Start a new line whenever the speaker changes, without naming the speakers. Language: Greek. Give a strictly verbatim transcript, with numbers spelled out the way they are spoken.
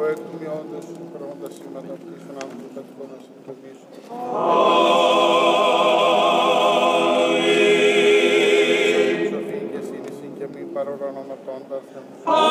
ο εκμειώντας σου πράγματα σήματα και στον άνθρωπο κατοικώνα συμπλημίσου. Σοφή και σύνηση και μη παρορανοματώντας